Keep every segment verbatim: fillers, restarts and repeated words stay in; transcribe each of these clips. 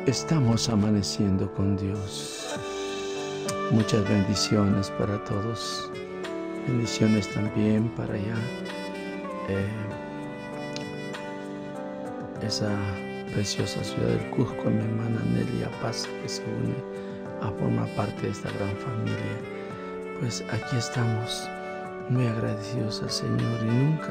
Estamos amaneciendo con Dios. Muchas bendiciones para todos. Bendiciones también para allá. Eh, esa preciosa ciudad del Cusco, mi hermana Nelia Paz, que se une a formar parte de esta gran familia. Pues aquí estamos, muy agradecidos al Señor, y nunca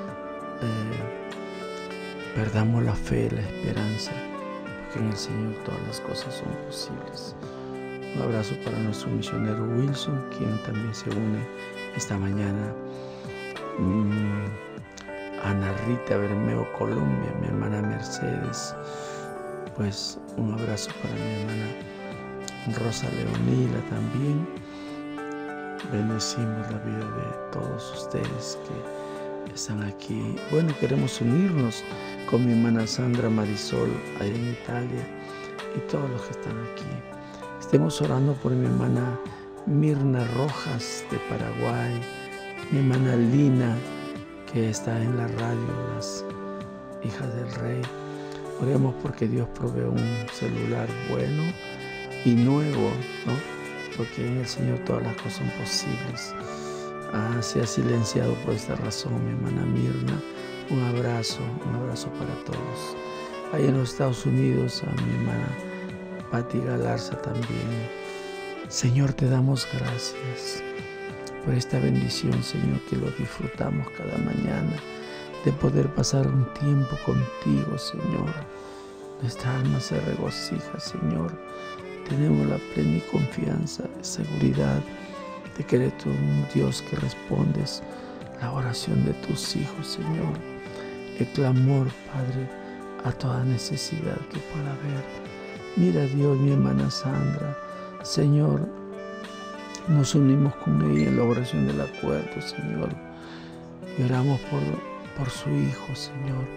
eh, perdamos la fe, la esperanza, porque en el Señor todas las cosas son posibles. Un abrazo para nuestro misionero Wilson, quien también se une esta mañana. Mm, Ana Rita Bermeo, Colombia, mi hermana Mercedes. Pues un abrazo para mi hermana Rosa Leonila también. Bendecimos la vida de todos ustedes que están aquí. Bueno, queremos unirnos con mi hermana Sandra Marisol allá en Italia y todos los que están aquí. Estemos orando por mi hermana Mirna Rojas de Paraguay, mi hermana Lina, que está en la radio, las hijas del rey. Oremos porque Dios provee un celular bueno y nuevo, ¿no? Porque en el Señor todas las cosas son posibles. Ah, se ha silenciado por esta razón mi hermana Mirna. Un abrazo, un abrazo para todos. Ahí en los Estados Unidos a mi hermana Patti Galarza también. Señor, te damos gracias por esta bendición, Señor, que lo disfrutamos cada mañana, de poder pasar un tiempo contigo, Señor. Nuestra alma se regocija, Señor. Tenemos la plena confianza, seguridad de que eres tú un Dios que respondes la oración de tus hijos, Señor. El clamor, Padre, a toda necesidad que pueda haber. Mira, Dios, mi hermana Sandra, Señor, nos unimos con ella en la oración del acuerdo, Señor. Y oramos por, por su hijo, Señor.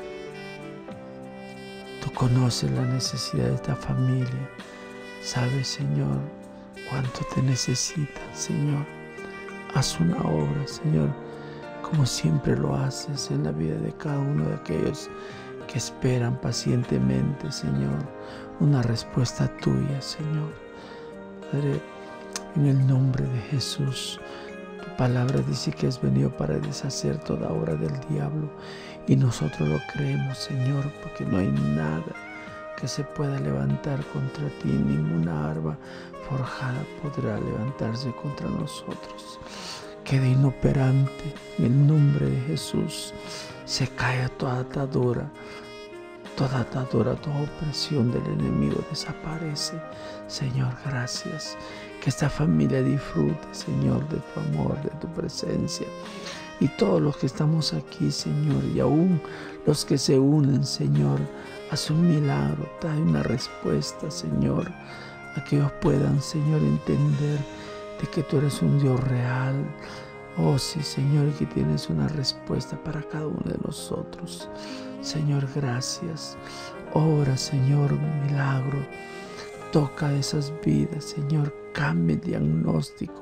Tú conoces la necesidad de esta familia. Sabes, Señor, cuánto te necesitan, Señor. Haz una obra, Señor, como siempre lo haces en la vida de cada uno de aquellos que esperan pacientemente, Señor, una respuesta tuya, Señor. Padre, en el nombre de Jesús, tu palabra dice que has venido para deshacer toda obra del diablo, y nosotros lo creemos, Señor, porque no hay nada que se pueda levantar contra ti, ninguna arma forjada podrá levantarse contra nosotros. Quede inoperante en el nombre de Jesús. Se cae toda atadura, toda atadura, toda opresión del enemigo desaparece. Señor, gracias. Que esta familia disfrute, Señor, de tu amor, de tu presencia. Y todos los que estamos aquí, Señor, y aún los que se unen, Señor, haz un milagro, trae una respuesta, Señor, a que ellos puedan, Señor, entender de que tú eres un Dios real. Oh, sí, Señor, que tienes una respuesta para cada uno de nosotros. Señor, gracias. Obra, Señor, un milagro. Toca esas vidas, Señor. Cambia el diagnóstico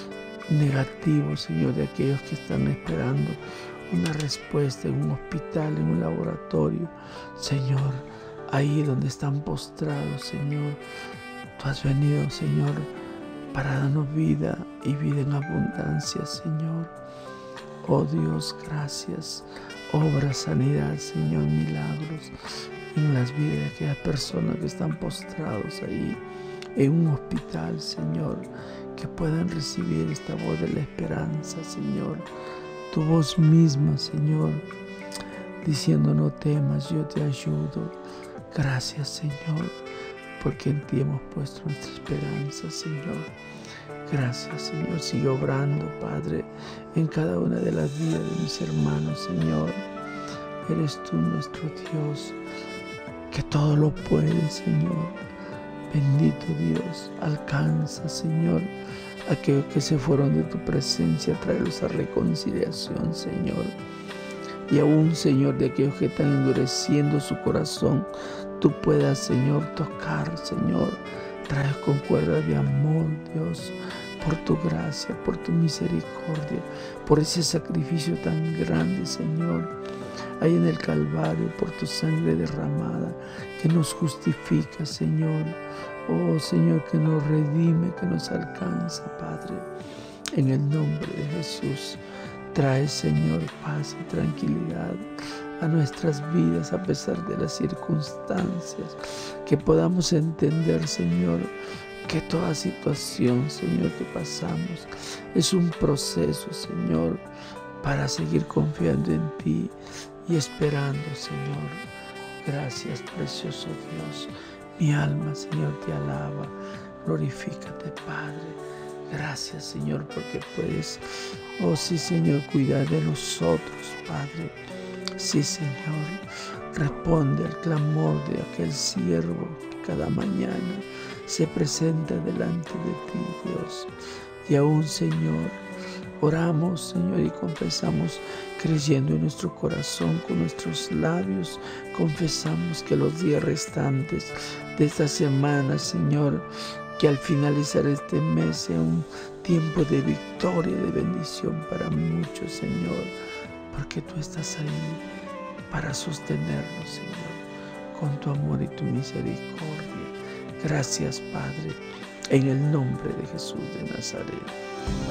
negativo, Señor, de aquellos que están esperando una respuesta en un hospital, en un laboratorio. Señor, ahí donde están postrados, Señor, tú has venido, Señor, para darnos vida y vida en abundancia, Señor. Oh Dios, gracias. Obra sanidad, Señor, milagros en las vidas de aquellas personas que están postrados ahí en un hospital, Señor, que puedan recibir esta voz de la esperanza, Señor. Tu voz misma, Señor, diciendo: no temas, yo te ayudo. Gracias, Señor, porque en ti hemos puesto nuestra esperanza, Señor. Gracias, Señor. Sigue obrando, Padre, en cada una de las vidas de mis hermanos, Señor. Eres tú nuestro Dios, que todo lo puede, Señor. Bendito Dios, alcanza, Señor, a aquellos que se fueron de tu presencia, traerlos a reconciliación, Señor. Y aún, Señor, de aquellos que están endureciendo su corazón, tú puedas, Señor, tocar, Señor, traer con cuerda de amor, Dios, por tu gracia, por tu misericordia, por ese sacrificio tan grande, Señor, ahí en el Calvario, por tu sangre derramada, que nos justifica, Señor. Oh, Señor, que nos redime, que nos alcanza, Padre. En el nombre de Jesús, trae, Señor, paz y tranquilidad a nuestras vidas a pesar de las circunstancias. Que podamos entender, Señor, que toda situación, Señor, que pasamos es un proceso, Señor, para seguir confiando en ti y esperando, Señor. Gracias, precioso Dios. Mi alma, Señor, te alaba. Glorifícate, Padre. Gracias, Señor, porque puedes, oh sí, Señor, cuidar de nosotros, Padre. Sí, Señor, responde al clamor de aquel siervo que cada mañana se presenta delante de ti, Dios. Y aún, Señor, oramos, Señor, y confesamos creyendo en nuestro corazón, con nuestros labios, confesamos que los días restantes de esta semana, Señor, que al finalizar este mes sea un tiempo de victoria, de bendición para muchos, Señor, porque tú estás ahí para sostenernos, Señor, con tu amor y tu misericordia. Gracias, Padre, en el nombre de Jesús de Nazaret.